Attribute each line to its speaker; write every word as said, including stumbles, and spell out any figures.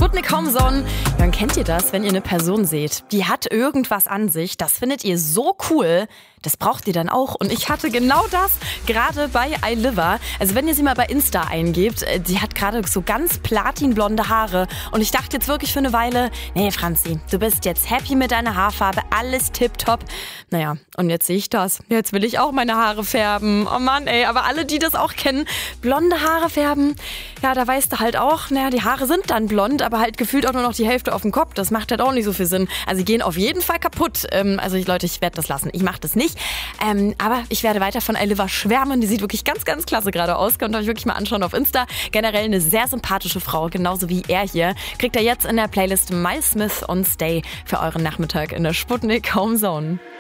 Speaker 1: Sputnik Homezone. Dann kennt ihr das, wenn ihr eine Person seht, die hat irgendwas an sich, das findet ihr so cool, das braucht ihr dann auch. Und ich hatte genau das gerade bei iLiver. Also wenn ihr sie mal bei Insta eingebt, die hat gerade so ganz platinblonde Haare. Und ich dachte jetzt wirklich für eine Weile, nee Franzi, du bist jetzt happy mit deiner Haarfarbe, alles tipptopp. Naja, und jetzt sehe ich das. Jetzt will ich auch meine Haare färben. Oh Mann, ey, aber alle, die das auch kennen, blonde Haare färben, ja, da weißt du halt auch, naja, die Haare sind dann blond, aber halt gefühlt auch nur noch die Hälfte auf dem Kopf. Das macht halt auch nicht so viel Sinn. Also die gehen auf jeden Fall kaputt. Ähm, also ich, Leute, ich werde das lassen. Ich mache das nicht. Ähm, aber ich werde weiter von iLiver schwärmen. Die sieht wirklich ganz, ganz klasse gerade aus. Könnt ihr euch wirklich mal anschauen auf Insta. Generell eine sehr sympathische Frau, genauso wie er hier. Kriegt er jetzt in der Playlist Miles Smith on Stay für euren Nachmittag in der Sputnik Homezone.